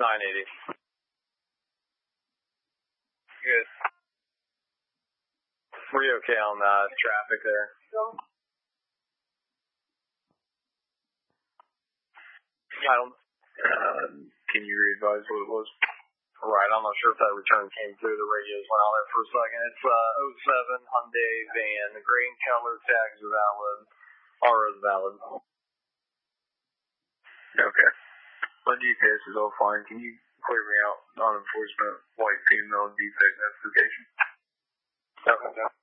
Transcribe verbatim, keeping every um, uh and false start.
nine eighty. Good. Were you okay on uh, traffic there? I don't. Uh, can you re-advise what it was? Right, I'm not sure if that return came through. The radios went out there for a second. It's uh, oh seven Hyundai van. The gray and color tags are valid. R is valid. Okay. My G P S is all fine. Can you clear me out non-enforcement white female defect notification? Okay.